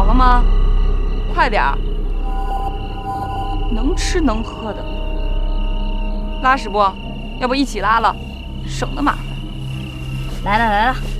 了吗？快点儿，能吃能喝的。拉屎不？要不一起拉了，省得麻烦。 来了来了。